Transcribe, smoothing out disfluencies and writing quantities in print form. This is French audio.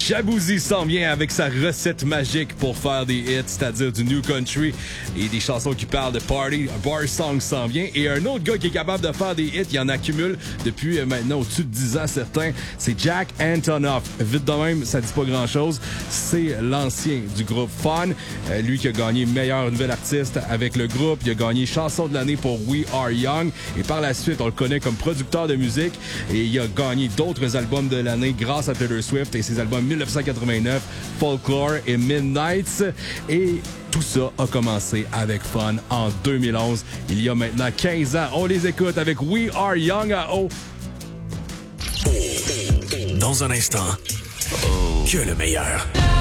Shaboozey s'en vient avec sa recette magique pour faire des hits, c'est-à-dire du new country et des chansons qui parlent de party. Un bar song s'en vient. Et un autre gars qui est capable de faire des hits, il en accumule depuis maintenant au-dessus de 10 ans certains, c'est Jack Antonoff. Vite de même, ça dit pas grand-chose. C'est l'ancien du groupe Fun. Lui qui a gagné meilleur nouvel artiste avec le groupe. Il a gagné chanson de l'année pour We Are Young. Et par la suite, on le connaît comme producteur de musique. Et il a gagné d'autres albums de l'année grâce à Taylor Swift et ses albums 1989, Folklore et Midnights. Et tout ça a commencé avec Fun en 2011. Il y a maintenant 15 ans. On les écoute avec We Are Young à O. Dans un instant, que le meilleur.